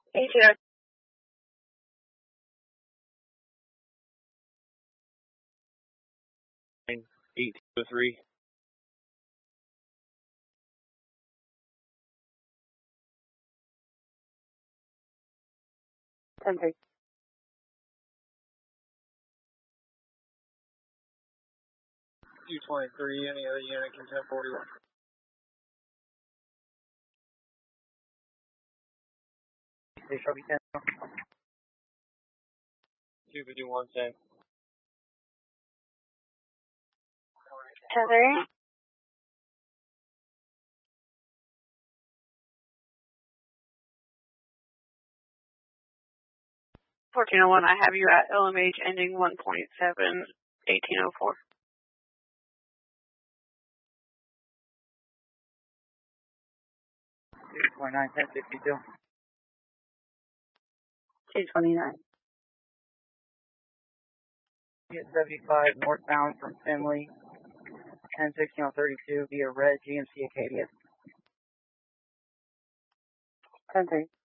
18. 1803. Ten-3. 223, any other unit can 1041. 251, 10. 10-3. 1401, I have you at LMH ending 1.7, 1804. 229, 1062. 229. Unit 75 northbound from Finley, 1016-32 via red GMC Acadia. 10-3.